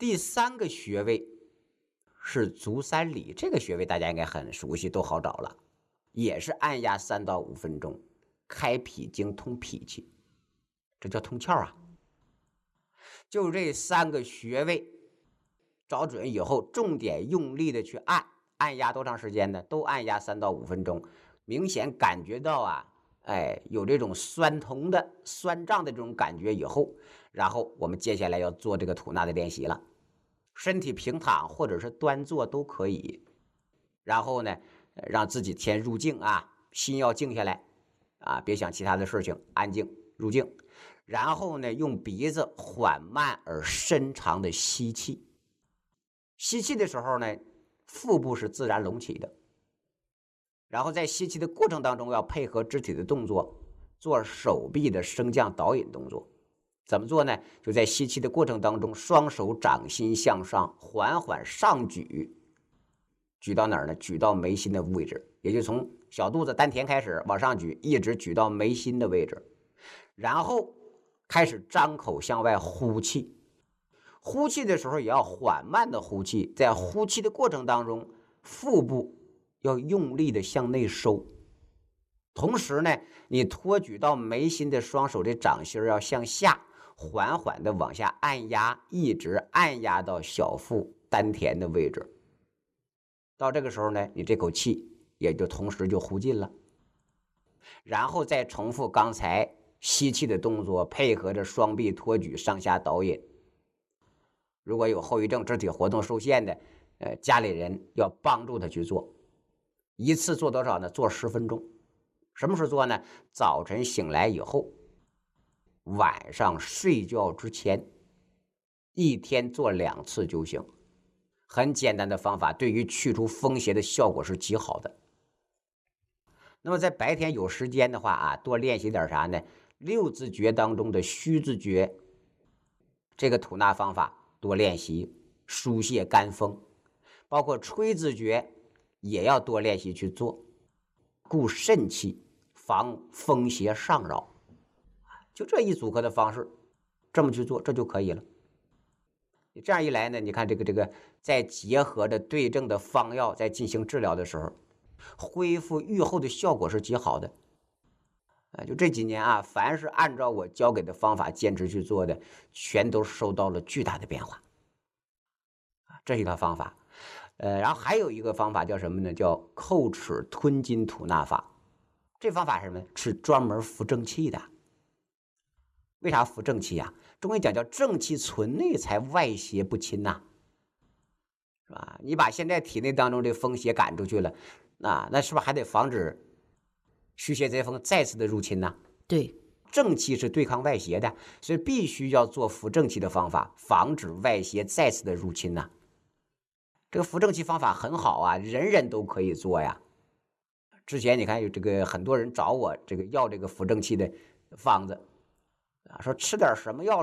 第3个穴位是足三里，这个穴位大家应该很熟悉，都好找了，也是按压3到5分钟，开脾经，通脾气，这叫通窍啊。就这3个穴位找准以后，重点用力的去按压多长时间呢？都按压3到5分钟，明显感觉到啊，有这种酸痛的、酸胀的这种感觉以后，然后我们接下来要做这个吐纳的练习了。身体平躺或者是端坐都可以，然后呢，让自己先入静啊，心要静下来啊，别想其他的事情，安静入静。然后呢，用鼻子缓慢而深长的吸气。吸气的时候呢，腹部是自然隆起的，然后在吸气的过程当中要配合肢体的动作，做手臂的升降导引动作。怎么做呢？就在吸气的过程当中，双手掌心向上，缓缓上举，举到哪儿呢？举到眉心的位置，也就从小肚子丹田开始往上举，一直举到眉心的位置，然后开始张口向外呼气。呼气的时候也要缓慢的呼气，在呼气的过程当中，腹部要用力的向内收，同时呢，你托举到眉心的双手的掌心要向下，缓缓的往下按压，一直按压到小腹丹田的位置。到这个时候呢，你这口气也就同时就呼尽了。然后再重复刚才吸气的动作，配合着双臂托举上下导引。如果有后遗症、肢体活动受限的，家里人要帮助他去做。一次做多少呢？做10分钟。什么时候做呢？早晨醒来以后，晚上睡觉之前，一天做2次就行。很简单的方法，对于去除风邪的效果是极好的。那么在白天有时间的话啊，多练习点啥呢？6字诀当中的虚字诀，这个吐纳方法多练习，疏泄肝风。包括吹字诀也要多练习去做，固肾气，防风邪上扰。就这一组合的方式，这么去做，这就可以了。这样一来呢，你看这个再结合着对症的方药，在进行治疗的时候，恢复愈后的效果是极好的。就这几年啊，凡是按照我教给的方法坚持去做的，全都收到了巨大的变化。这是一套方法。然后还有一个方法叫什么呢？叫叩齿吞津吐纳法。这方法是什么？是专门扶正气的。为啥扶正气啊？中医讲叫正气存内，才外邪不侵呐，是吧？你把现在体内当中的风邪赶出去了，那是不是还得防止虚邪贼风再次的入侵呢？ 对， 正气是对抗外邪的，所以必须要做扶正气的方法，防止外邪再次的入侵呐。这个扶正气方法很好啊，人人都可以做呀。之前你看有这个很多人找我要这个扶正气的方子啊，说吃点什么药